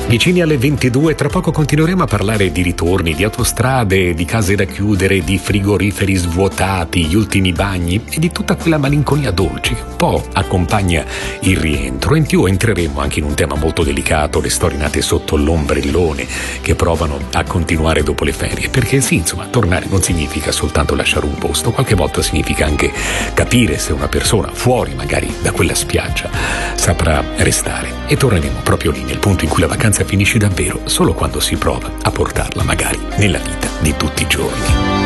Vicini alle 22, tra poco continueremo a parlare di ritorni, di autostrade, di case da chiudere, di frigoriferi svuotati, gli ultimi bagni e di tutta quella malinconia dolce che un po' accompagna il rientro. In più entreremo anche in un tema molto delicato, le storie nate sotto l'ombrellone che provano a continuare dopo le ferie. Perché sì, insomma, tornare non significa soltanto lasciare un posto, qualche volta significa anche capire se una persona fuori magari da quella spiaggia saprà restare. E torneremo proprio lì, nel punto in cui la vacanza finisce davvero, solo quando si prova a portarla magari nella vita di tutti i giorni.